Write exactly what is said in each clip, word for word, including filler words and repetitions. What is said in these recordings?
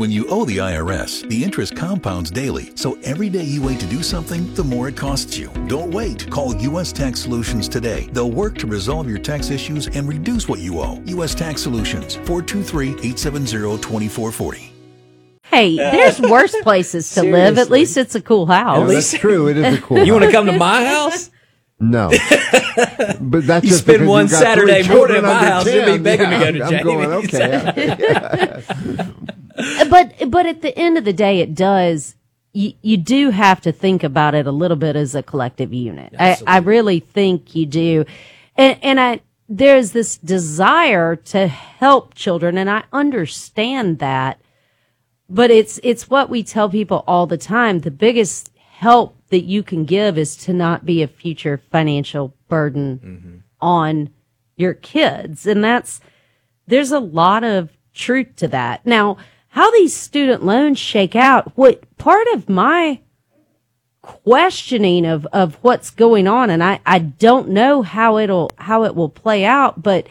When you owe the I R S, the interest compounds daily, so every day you wait to do something, the more it costs you. Don't wait. Call U S Tax Solutions today. They'll work to resolve your tax issues and reduce what you owe. U S Tax Solutions, four two three, eight seven zero, two four four zero. Hey, there's worse places to live. At least it's a cool house. Yeah, that's true. It is a cool house. You want to come to my house? No. But that's you just spend one you've got Saturday three morning at children my under house. ten. You'll be begging Yeah, me to go to I'm going, Jamie's. okay. But but at the end of the day, it does. You, you do have to think about it a little bit as a collective unit. I, I really think you do, and and I there's this desire to help children, and I understand that. But it's it's what we tell people all the time. The biggest help that you can give is to not be a future financial burden mm-hmm. on your kids, and that's there's a lot of truth to that. Now, how these student loans shake out, what part of my questioning of, of what's going on, and I, I don't know how it'll how it will play out, but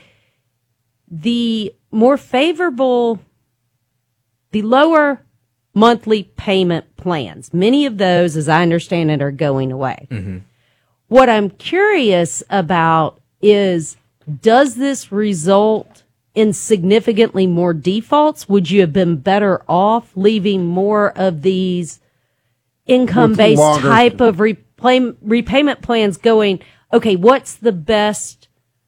the more favorable, the lower monthly payment plans, many of those, as I understand it, are going away. Mm-hmm. What I'm curious about is, does this result in significantly more defaults? Would you have been better off leaving more of these income-based type of repay- repayment plans going, okay, what's the best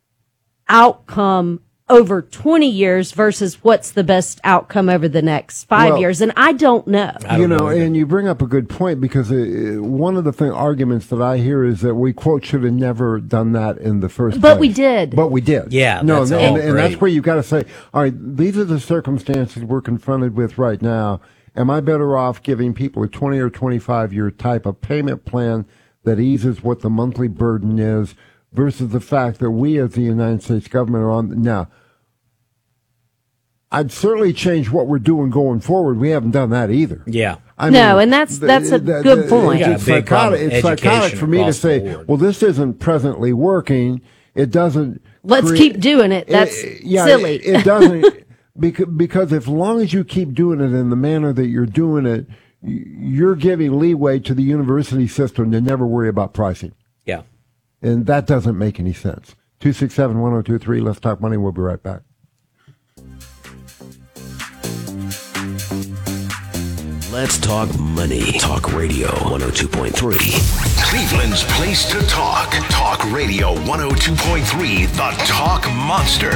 outcome over twenty years versus what's the best outcome over the next five well, years? And I don't know. I don't you know, know and you bring up a good point, because uh, one of the thing, arguments that I hear is that we, quote, should have never done that in the first but place. But we did. But we did. Yeah. No, that's no all and, and great. that's where you've got to say, all right, these are the circumstances we're confronted with right now. Am I better off giving people a twenty or twenty-five year type of payment plan that eases what the monthly burden is versus the fact that we as the United States government are on now? I'd certainly change what we're doing going forward. We haven't done that either. Yeah. I no, mean, and that's that's a the, good the, point. It's, it's psychotic, it's psychotic for me to say, board. well, this isn't presently working. It doesn't. Let's cre- keep doing it. That's it, yeah, silly. It, it doesn't, because, because as long as you keep doing it in the manner that you're doing it, you're giving leeway to the university system to never worry about pricing. Yeah. And that doesn't make any sense. two six seven, one oh two three, Let's Talk Money. We'll be right back. Let's Talk Money. Talk Radio one oh two point three. Cleveland's place to talk. Talk Radio one oh two point three, the Talk Monster.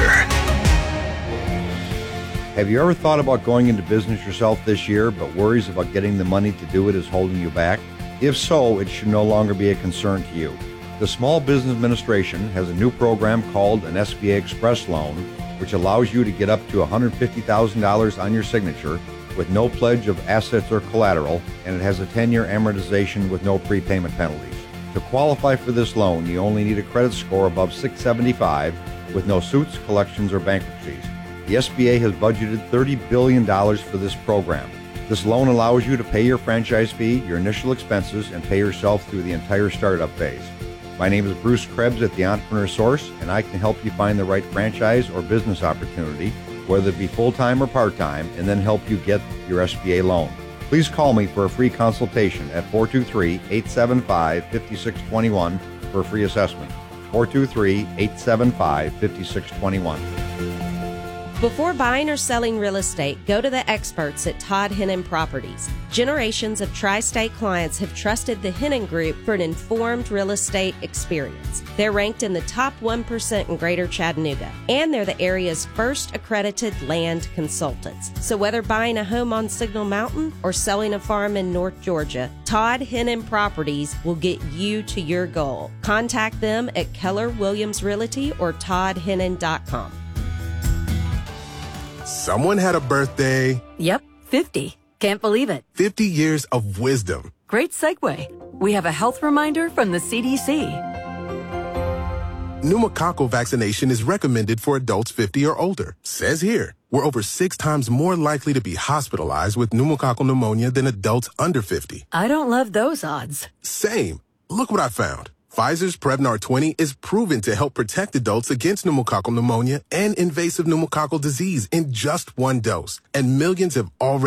Have you ever thought about going into business yourself this year, but worries about getting the money to do it is holding you back? If so, it should no longer be a concern to you. The Small Business Administration has a new program called an S B A Express Loan, which allows you to get up to one hundred fifty thousand dollars on your signature with no pledge of assets or collateral, and it has a ten-year amortization with no prepayment penalties. To qualify for this loan, you only need a credit score above six seventy-five with no suits, collections, or bankruptcies. The S B A has budgeted thirty billion dollars for this program. This loan allows you to pay your franchise fee, your initial expenses, and pay yourself through the entire startup phase. My name is Bruce Krebs at the Entrepreneur Source, and I can help you find the right franchise or business opportunity, whether it be full-time or part-time, and then help you get your S B A loan. Please call me for a free consultation at four two three, eight seven five, five six two one for a free assessment. four two three, eight seven five, five six two one. Before buying or selling real estate, go to the experts at Todd Hennon Properties. Generations of tri-state clients have trusted the Hennon Group for an informed real estate experience. They're ranked in the top one percent in Greater Chattanooga, and they're the area's first accredited land consultants. So whether buying a home on Signal Mountain or selling a farm in North Georgia, Todd Hennon Properties will get you to your goal. Contact them at Keller Williams Realty or todd hennon dot com. Someone had a birthday. Yep, fifty. Can't believe it. fifty years of wisdom. Great segue. We have a health reminder from the C D C. Pneumococcal vaccination is recommended for adults fifty or older. Says here, we're over six times more likely to be hospitalized with pneumococcal pneumonia than adults under fifty. I don't love those odds. Same. Look what I found. Pfizer's Prevnar twenty is proven to help protect adults against pneumococcal pneumonia and invasive pneumococcal disease in just one dose. And millions have already